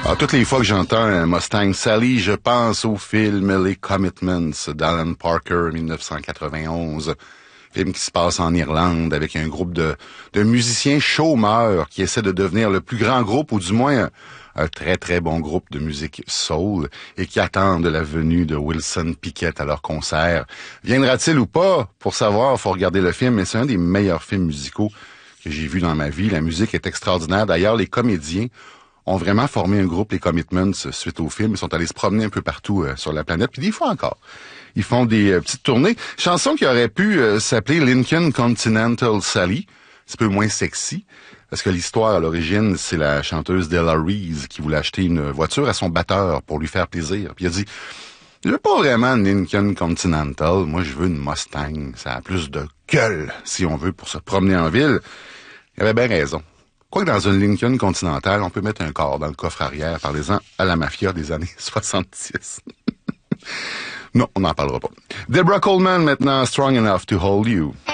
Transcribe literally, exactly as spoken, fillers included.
Alors, toutes les fois que j'entends un Mustang Sally, je pense au film Les Commitments d'Alan Parker, dix-neuf cent quatre-vingt-onze. Film qui se passe en Irlande avec un groupe de, de musiciens chômeurs qui essaient de devenir le plus grand groupe, ou du moins un, un très très bon groupe de musique soul, et qui attendent la venue de Wilson Pickett à leur concert. Viendra-t-il ou pas? Pour savoir, il faut regarder le film, mais c'est un des meilleurs films musicaux que j'ai vu dans ma vie. La musique est extraordinaire. D'ailleurs, les comédiens ont vraiment formé un groupe, les Commitments, suite au film. Ils sont allés se promener un peu partout euh, sur la planète, puis des fois encore. Ils font des euh, petites tournées. Chanson qui aurait pu euh, s'appeler Lincoln Continental Sally. C'est un peu moins sexy, parce que l'histoire, à l'origine, c'est la chanteuse Della Reese qui voulait acheter une voiture à son batteur pour lui faire plaisir. Puis il a dit, je veux pas vraiment une Lincoln Continental, moi je veux une Mustang. Ça a plus de gueule, si on veut, pour se promener en ville. Il avait bien raison. Quoique dans une Lincoln Continental, on peut mettre un corps dans le coffre arrière, parlez-en à la mafia des années soixante-six. Non, on n'en parlera pas. Deborah Coleman maintenant, Strong Enough to Hold You.